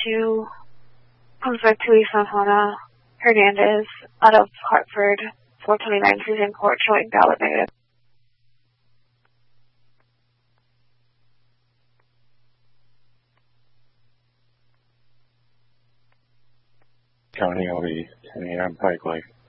to Conflict to Santana Hernandez out of Hartford, 429 Susan Court, showing valid negative. County LV, 10 a.m. Pike Lake.